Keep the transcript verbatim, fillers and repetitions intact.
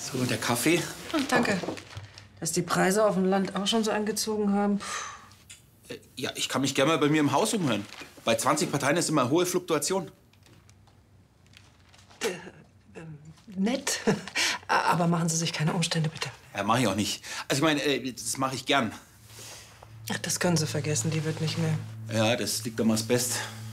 So, der Kaffee. Ach, danke. Dass die Preise auf dem Land auch schon so angezogen haben. Puh. Ja, ich kann mich gerne mal bei mir im Haus umhören. Bei zwanzig Parteien ist immer hohe Fluktuation. Äh, ähm, nett. Aber machen Sie sich keine Umstände, bitte. Ja, mache ich auch nicht. Also ich meine, äh, das mache ich gern. Ach, das können Sie vergessen, die wird nicht mehr. Ja, das liegt am Asbest.